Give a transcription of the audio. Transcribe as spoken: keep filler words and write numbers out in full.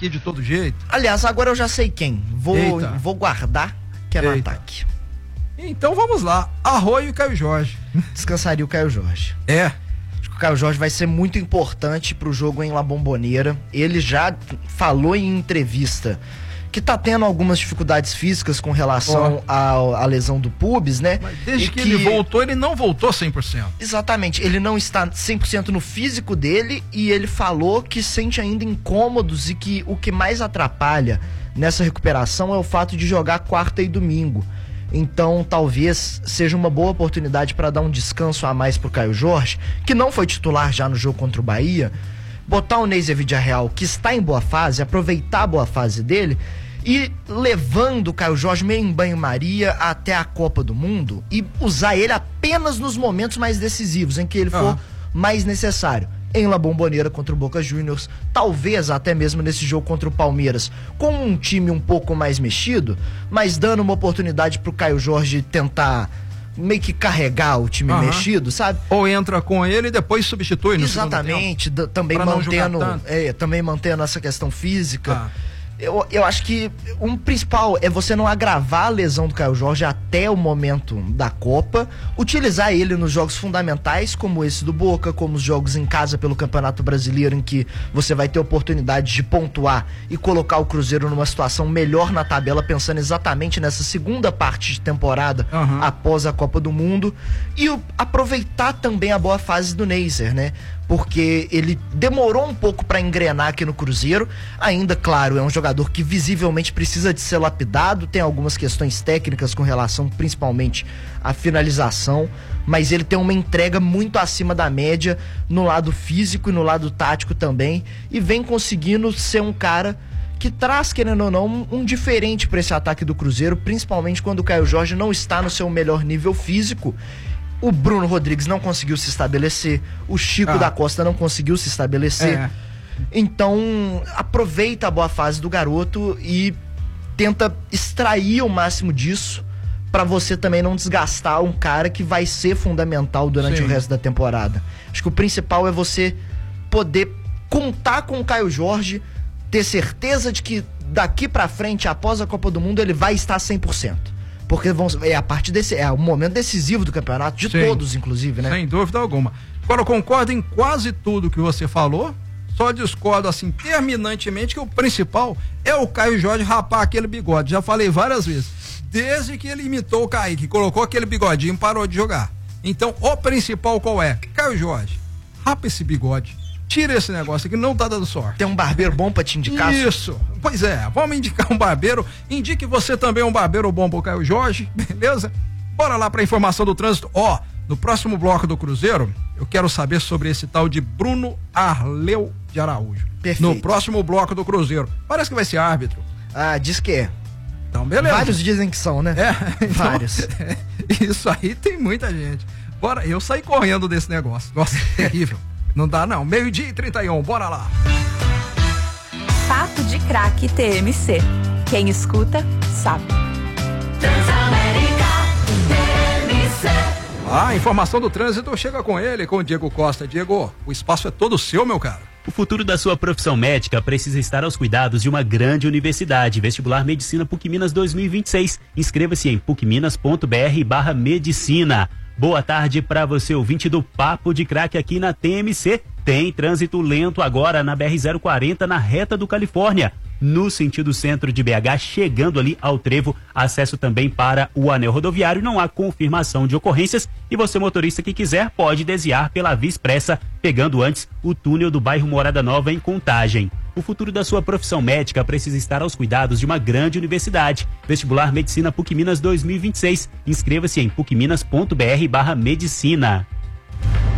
aqui de todo jeito. Aliás, agora eu já sei quem. Vou, vou guardar, que é no Eita. ataque. Então vamos lá. Arroio e Caio Jorge. Descansaria o Caio Jorge. É. Acho que o Caio Jorge vai ser muito importante pro jogo em La Bombonera. Ele já falou em entrevista que tá tendo algumas dificuldades físicas com relação à, à lesão do pubis, né? Mas desde E que, ele voltou, ele não voltou cem por cento. Exatamente, ele não está cem por cento no físico dele e ele falou que sente ainda incômodos e que o que mais atrapalha nessa recuperação é o fato de jogar quarta e domingo. Então talvez seja uma boa oportunidade para dar um descanso a mais pro Caio Jorge, que não foi titular já no jogo contra o Bahia, botar o Neiser Villarreal, que está em boa fase, aproveitar a boa fase dele e levando o Caio Jorge meio em banho-maria até a Copa do Mundo e usar ele apenas nos momentos mais decisivos, em que ele for Ah. mais necessário. Em La Bombonera contra o Boca Juniors, talvez até mesmo nesse jogo contra o Palmeiras, com um time um pouco mais mexido, mas dando uma oportunidade pro Caio Jorge tentar meio que carregar o time Aham. mexido, sabe? Ou entra com ele e depois substitui no Exatamente, d- também Pra não jogar mantendo, tanto. é, também mantendo essa questão física. Ah. Eu, eu acho que um principal é você não agravar a lesão do Caio Jorge até o momento da Copa, utilizar ele nos jogos fundamentais, como esse do Boca, como os jogos em casa pelo Campeonato Brasileiro, em que você vai ter oportunidade de pontuar e colocar o Cruzeiro numa situação melhor na tabela, pensando exatamente nessa segunda parte de temporada Aham. após a Copa do Mundo, e o- aproveitar também a boa fase do Neiser, né? Porque ele demorou um pouco para engrenar aqui no Cruzeiro. Ainda, claro, é um jogador que visivelmente precisa de ser lapidado, tem algumas questões técnicas com relação principalmente à finalização, mas ele tem uma entrega muito acima da média no lado físico e no lado tático também, e vem conseguindo ser um cara que traz, querendo ou não, um, um diferente para esse ataque do Cruzeiro, principalmente quando o Caio Jorge não está no seu melhor nível físico. O Bruno Rodrigues não conseguiu se estabelecer, o Chico Ah. da Costa não conseguiu se estabelecer. É. Então, aproveita a boa fase do garoto e tenta extrair o máximo disso pra você também não desgastar um cara que vai ser fundamental durante Sim. o resto da temporada. Acho que o principal é você poder contar com o Caio Jorge, ter certeza de que daqui pra frente, após a Copa do Mundo, ele vai estar cem por cento. Porque vão, é a parte desse, é o momento decisivo do campeonato, de Sim. todos, inclusive, né? Sem dúvida alguma. Agora, eu concordo em quase tudo que você falou, só discordo assim terminantemente que o principal é o Caio Jorge rapar aquele bigode. Já falei várias vezes. Desde que ele imitou o Kaique, colocou aquele bigodinho, parou de jogar. Então, o principal qual é? Caio Jorge, rapa esse bigode. Tira esse negócio aqui, não tá dando sorte. Tem um barbeiro bom pra te indicar? Isso. Pois é, vamos indicar um barbeiro. Indique você também um barbeiro bom pro Caio Jorge, beleza? Bora lá pra informação do trânsito. Ó, no próximo bloco do Cruzeiro, eu quero saber sobre esse tal de Bruno Arleu de Araújo. Perfeito. No próximo bloco do Cruzeiro. Parece que vai ser árbitro. Ah, diz que é. Então, beleza. Vários dizem que são, né? É, então, Vários. Isso aí tem muita gente. Bora, eu saí correndo desse negócio. Nossa, terrível. Não dá não. Meio-dia e trinta e um, bora lá. Papo de Craque T M C. Quem escuta, sabe. Transamérica T M C. A informação do trânsito chega com ele, com o Diego Costa. Diego, o espaço é todo seu, meu caro. O futuro da sua profissão médica precisa estar aos cuidados de uma grande universidade. Vestibular Medicina PUC Minas dois mil e vinte e seis. Inscreva-se em pucminas ponto br barra medicina. Boa tarde para você, ouvinte do Papo de Craque aqui na T M C. Tem trânsito lento agora na B R zero quarenta, na reta do Califórnia, no sentido centro de B H, chegando ali ao trevo. Acesso também para o anel rodoviário. Não há confirmação de ocorrências e você, motorista que quiser, pode desviar pela Via Expressa, pegando antes o túnel do bairro Morada Nova em Contagem. O futuro da sua profissão médica precisa estar aos cuidados de uma grande universidade. Vestibular Medicina PUC Minas dois mil e vinte e seis. Inscreva-se em pucminas ponto br barra medicina.